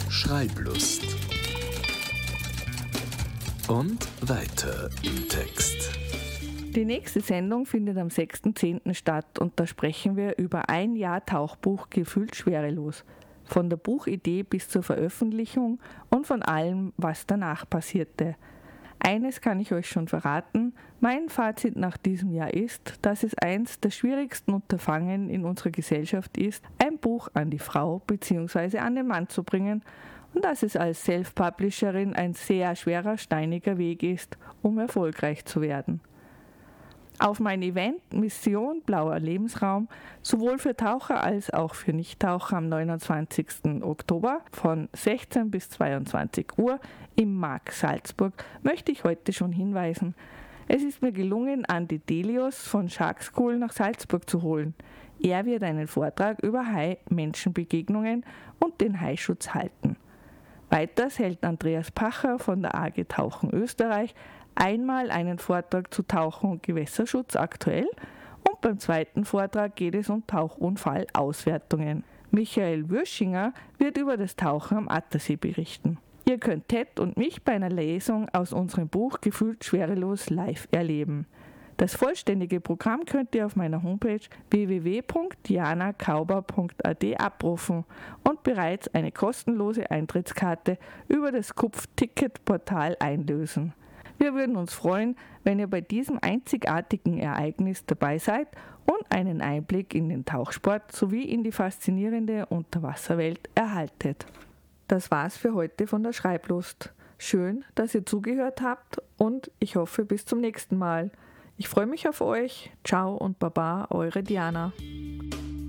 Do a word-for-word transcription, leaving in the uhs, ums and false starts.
Schreiblust. Und weiter im Text. Die nächste Sendung findet am sechsten zehnten statt und da sprechen wir über ein Jahr Tauchbuch gefühlt schwerelos. Von der Buchidee bis zur Veröffentlichung und von allem, was danach passierte. Eines kann ich euch schon verraten, mein Fazit nach diesem Jahr ist, dass es eins der schwierigsten Unterfangen in unserer Gesellschaft ist, ein Buch an die Frau bzw. an den Mann zu bringen und dass es als Self-Publisherin ein sehr schwerer, steiniger Weg ist, um erfolgreich zu werden. Auf mein Event Mission Blauer Lebensraum, sowohl für Taucher als auch für Nichttaucher am neunundzwanzigsten Oktober von sechzehn bis zweiundzwanzig Uhr im Mark Salzburg, möchte ich heute schon hinweisen. Es ist mir gelungen, Andi Delius von Shark School nach Salzburg zu holen. Er wird einen Vortrag über Hai-Menschenbegegnungen und den Haischutz halten. Weiters hält Andreas Pacher von der A G Tauchen Österreich einmal einen Vortrag zu Tauchen und Gewässerschutz aktuell und beim zweiten Vortrag geht es um Tauchunfall-Auswertungen. Michael Würschinger wird über das Tauchen am Attersee berichten. Ihr könnt Ted und mich bei einer Lesung aus unserem Buch Gefühlt schwerelos live erleben. Das vollständige Programm könnt ihr auf meiner Homepage w w w punkt diana kauber punkt a d abrufen und bereits eine kostenlose Eintrittskarte über das Kupf-Ticket-Portal einlösen. Wir würden uns freuen, wenn ihr bei diesem einzigartigen Ereignis dabei seid und einen Einblick in den Tauchsport sowie in die faszinierende Unterwasserwelt erhaltet. Das war's für heute von der Schreiblust. Schön, dass ihr zugehört habt und ich hoffe bis zum nächsten Mal. Ich freue mich auf euch. Ciao und Baba, eure Diana.